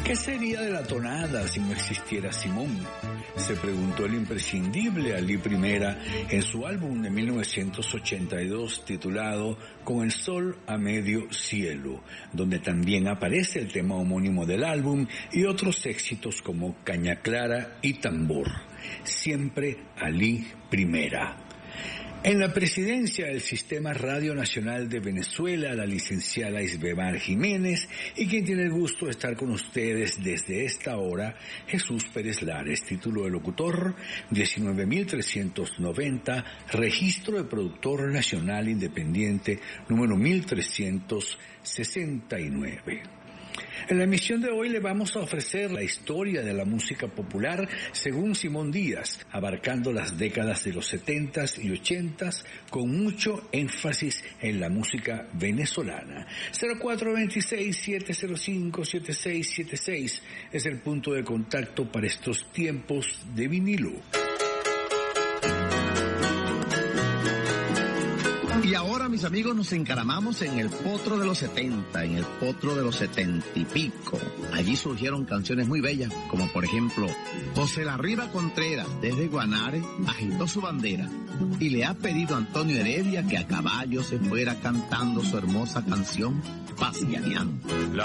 ¿Qué sería de la tonada si no existiera Simón? Se preguntó el imprescindible Ali Primera en su álbum de 1982 titulado Con el sol a medio cielo, donde también aparece el tema homónimo del álbum y otros éxitos como Caña Clara y Tambor. Siempre Ali Primera. En la presidencia del Sistema Radio Nacional de Venezuela, la licenciada Isbemar Jiménez, y quien tiene el gusto de estar con ustedes desde esta hora, Jesús Pérez Lares, título de locutor 19.390, registro de productor nacional independiente número 1369. En la emisión de hoy le vamos a ofrecer la historia de la música popular según Simón Díaz, abarcando las décadas de los 70s y 80s con mucho énfasis en la música venezolana. 0426-705-7676 es el punto de contacto para estos tiempos de vinilo. Y ahora, mis amigos, nos encaramamos en el potro de los 70, en el potro de los 70 y pico. Allí surgieron canciones muy bellas, como por ejemplo, José Larriba Contreras, desde Guanare, agitó su bandera y le ha pedido a Antonio Heredia que a caballo se fuera cantando su hermosa canción, Pasianeando.